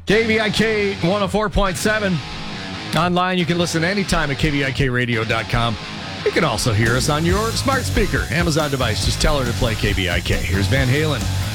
KVIK 104.7. Online, you can listen anytime at KVIKradio.com. You can also hear us on your smart speaker, Amazon device. Just tell her to play KVIK. Here's Van Halen.